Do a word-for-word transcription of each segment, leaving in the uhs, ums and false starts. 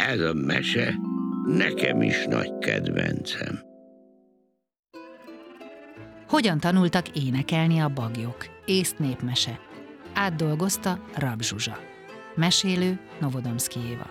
Ez a mese nekem is nagy kedvencem. Hogyan tanultak énekelni a bagyok? Észt népmese. Átdolgozta Rab Zsuzsa. Mesélő Novodomszky Éva.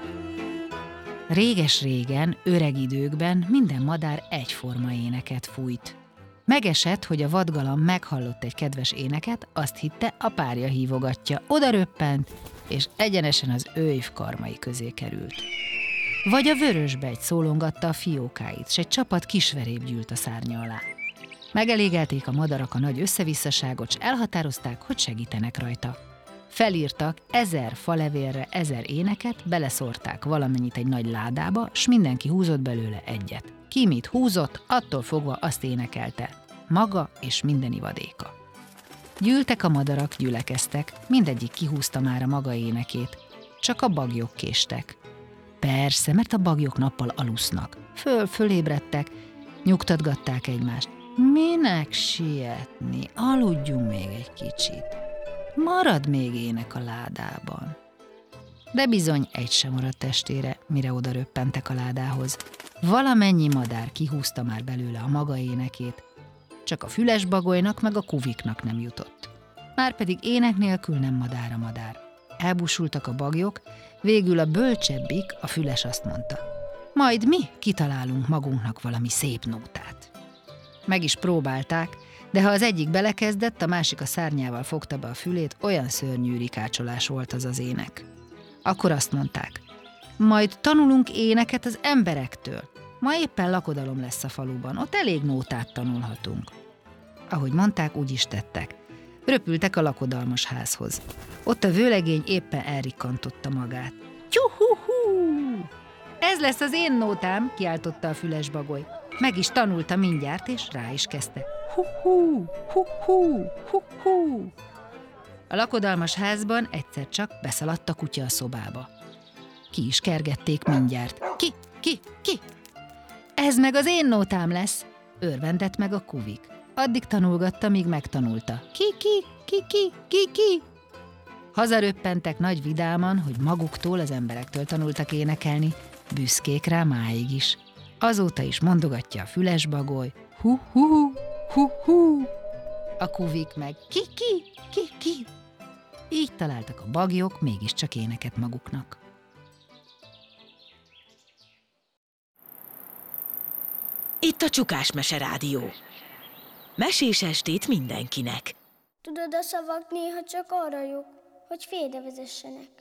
Réges-régen, öreg időkben minden madár egyforma éneket fújt. Megesett, hogy a vadgalamb meghallott egy kedves éneket, azt hitte, a párja hívogatja, oda röppent, és egyenesen az őjv karmai közé került. Vagy a vörösbegy szólongatta a fiókáit, s egy csapat kisveréb gyűlt a szárnya alá. Megelégelték a madarak a nagy összevisszaságot, s elhatározták, hogy segítenek rajta. Felírtak ezer falevélre ezer éneket, beleszórták valamennyit egy nagy ládába, s mindenki húzott belőle egyet. Ki mit húzott, attól fogva azt énekelte. Maga és minden ivadéka. Gyűltek a madarak, gyülekeztek, mindegyik kihúzta már a maga énekét. Csak a bagyok késtek. Persze, mert a bagyok nappal alusznak. Föl, fölébredtek, nyugtatgatták egymást. Minek sietni? Aludjunk még egy kicsit. Marad még ének a ládában. De bizony egy sem maradt testére, mire oda röppentek a ládához. Valamennyi madár kihúzta már belőle a maga énekét, csak a fülesbagolynak meg a kuviknak nem jutott. Márpedig ének nélkül nem madár a madár. Elbúsultak a bagyok, végül a bölcsebbik, a füles azt mondta: majd mi kitalálunk magunknak valami szép nótát. Meg is próbálták, de ha az egyik belekezdett, a másik a szárnyával fogta be a fülét, olyan szörnyű rikácsolás volt az az ének. Akkor azt mondták: majd tanulunk éneket az emberektől. Ma éppen lakodalom lesz a faluban, ott elég nótát tanulhatunk. Ahogy mondták, úgy is tettek. Röpültek a lakodalmas házhoz. Ott a vőlegény éppen elrikkantotta magát. Tyuhuhú! Ez lesz az én nótám, kiáltotta a fülesbagoly. Meg is tanulta mindjárt, és rá is kezdte. Hu-hú, hu-hú, hu-hú. A lakodalmas házban egyszer csak beszaladt a kutya a szobába. Ki is kergették mindjárt. Ki, ki, ki? Ez meg az én nótám lesz, örvendett meg a kuvik. Addig tanulgatta, míg megtanulta. Ki, ki, ki, ki, ki, ki. Hazaröppentek nagy vidáman, hogy maguktól, az emberektől tanultak énekelni, büszkék rá máig is. Azóta is mondogatja a fülesbagoly, hu-hu, hu-hu. A kuvik meg ki, ki, ki, ki. Így találtak a bagyok mégiscsak éneket maguknak. Itt a Csukás Mese Rádió. Mesés estét mindenkinek. Tudod, a szavak néha csak arra jók, hogy félrevezessenek.